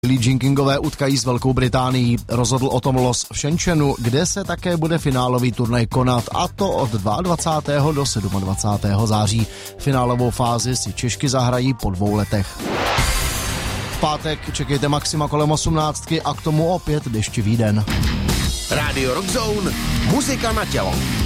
Billie Kingové utkají s Velkou Británií. Rozhodl o tom los v Shenzhenu, kde se také bude finálový turnaj konat, a to od 22. do 27. září. Finálovou fázi si Češky zahrají po 2 letech. V pátek čekejte maxima kolem 18 a k tomu opět deštivý den. Rádio Rock Zone, muzika na tělo.